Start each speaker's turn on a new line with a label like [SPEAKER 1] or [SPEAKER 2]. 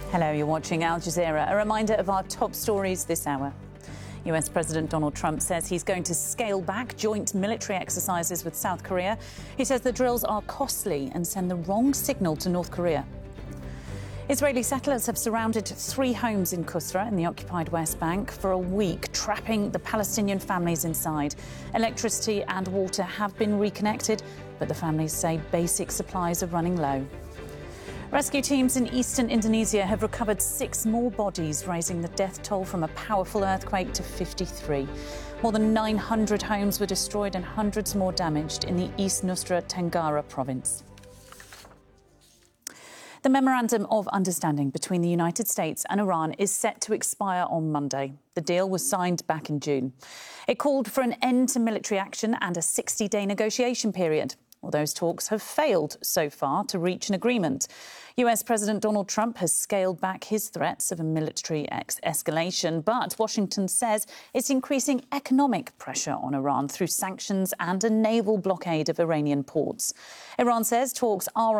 [SPEAKER 1] Hello, you're watching Al Jazeera. A reminder of our top stories this hour. US President Donald Trump says he's going to scale back joint military exercises with South Korea. He says the drills are costly and send the wrong signal to North Korea. Israeli settlers have surrounded 3 homes in Qusra in the occupied West Bank for a week, trapping the Palestinian families inside. Electricity and water have been reconnected, but the families say basic supplies are running low. Rescue teams in eastern Indonesia have recovered 6 more bodies, raising the death toll from a powerful earthquake to 53. More than 900 homes were destroyed and hundreds more damaged in the East Nusra Tenggara province. The Memorandum of Understanding between the United States and Iran is set to expire on Monday. The deal was signed back in June. It called for an end to military action and a 60-day negotiation period. Well, those talks have failed so far to reach an agreement. US President Donald Trump has scaled back his threats of a military escalation, but Washington says it's increasing economic pressure on Iran through sanctions and a naval blockade of Iranian ports. Iran says talks are